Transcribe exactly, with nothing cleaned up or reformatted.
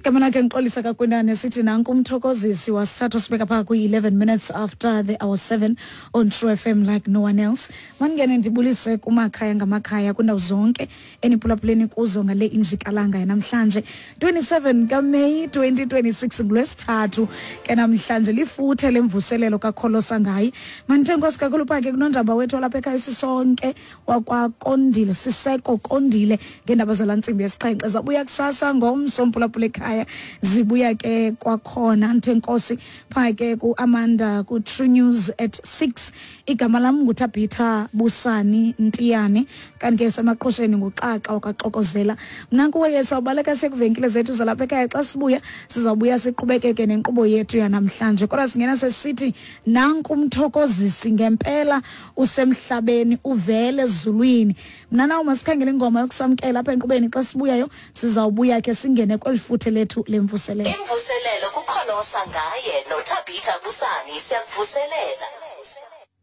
Kamana ke ngixolisa kakhundane sithi nanku umthokozisi wasithatha sibeka pha ku eleven minutes after the hour seven on True F M like no one else. Mangene ndibulise kumakhaya ngamakhaya kundawo zonke eniphulaphuleni kuzo ngale injikalanga yanamhlanje twenty-seven ka May twenty twenty-six ngolwesithathu ke namhlanje lifuthe lemvuselelo kaKholosa ngayi. Manithe nkosi kakhulu pha ke kunondaba wethu lapha ekhaya sisonke wakwaKondile siseko Kondile ngendaba zalantsimbi yesixhenxe zabuya kusasa ngomsompulaphula ekhaya zibuya ke kwakhona nthe nkosi pha ke ku Amanda ku True News at six igama lam nguThabitha Busani Ntiyane kanti ke semaqhosheni nguXaxa okaxokozela mna kuwe sawubaleka sekuvenkile zethu zalapha ekhaya xa sibuya sizabuya siqhubekeke nenkqubo yethu yanamhlanje kodwa singena sesithi nanku umthokozisi ngempela usemhlabeni uvele ezulwini mna nawo masikhangela ingoma yokusamkela apha enkqubeni xa sibuyayo sizawubuya ke singene kwelifuthe lethu lemvuselelo imvuselelo kuKholosa ngaye noThabitha Busani siyakuvuselela.